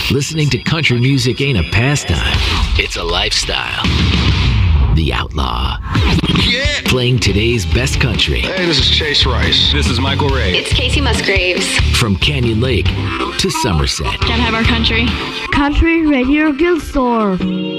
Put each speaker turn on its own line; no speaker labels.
Listening to country music ain't a pastime, it's a lifestyle. The Outlaw.
Yeah!
Playing today's best country.
Hey, this is Chase Rice.
This is Michael Ray.
It's Casey Musgraves.
From Canyon Lake to Somerset.
Gotta have our country.
Country Radio Guild Store.